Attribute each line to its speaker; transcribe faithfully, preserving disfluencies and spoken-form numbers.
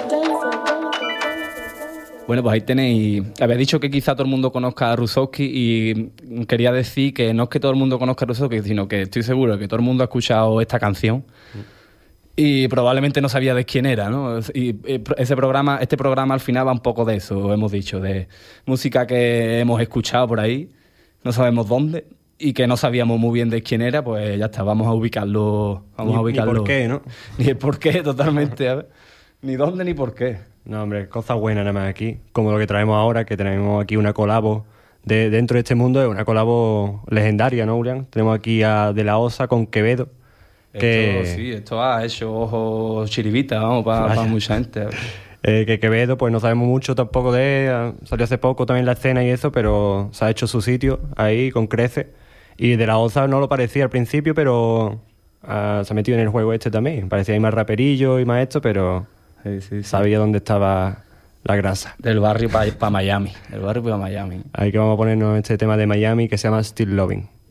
Speaker 1: Bueno, pues ahí tenéis... Había dicho que quizá todo el mundo conozca a Rusowski y quería decir que no es que todo el mundo conozca a Rusowski, sino que estoy seguro que todo el mundo ha escuchado esta canción y probablemente no sabía de quién era, ¿no? Y ese programa, este programa al final va un poco de eso, hemos dicho, de música que hemos escuchado por ahí, no sabemos dónde, y que no sabíamos muy bien de quién era, pues ya está, vamos a ubicarlo. Vamos
Speaker 2: ni,
Speaker 1: a ubicarlo.
Speaker 2: Ni por qué, ¿no?
Speaker 1: Ni el por qué, totalmente. A ver. Ni dónde ni por qué.
Speaker 2: No, hombre, cosas buenas nada más aquí. Como lo que traemos ahora, que tenemos aquí una colabo de, dentro de este mundo, es una colabo legendaria, ¿no, Julián? Tenemos aquí a De La Osa con Quevedo. Que...
Speaker 1: Esto, sí, esto ha hecho ojos chiribita, vamos, para pa mucha gente.
Speaker 2: Eh, que Quevedo, pues no sabemos mucho tampoco de él. Salió hace poco también la escena y eso, pero se ha hecho su sitio ahí con crece. Y De La Osa no lo parecía al principio, pero uh, se ha metido en el juego este también. Parecía ahí más raperillo y más esto, pero sí, sí, sí. Sabía dónde estaba la grasa.
Speaker 1: Del barrio para pa Miami. Del barrio para Miami.
Speaker 2: Ahí que vamos a ponernos este tema de Miami que se llama Still Loving.